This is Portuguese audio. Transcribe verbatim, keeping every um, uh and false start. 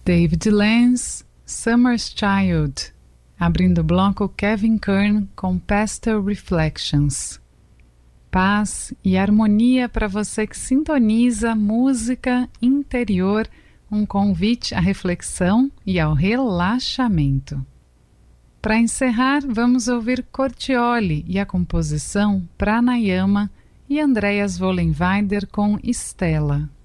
David Lenz, Summer's Child. Abrindo o bloco, Kevin Kern com Pastel Reflections. Paz e harmonia para você que sintoniza música interior, um convite à reflexão e ao relaxamento. Para encerrar, vamos ouvir Cortioli e a composição Pranayama e Andreas Vollenweider com Stella.